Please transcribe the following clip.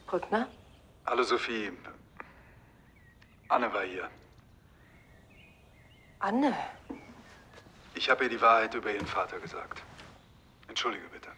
Brückner? Hallo Sophie. Anne war hier. Anne? Ich habe ihr die Wahrheit über ihren Vater gesagt. Entschuldige bitte.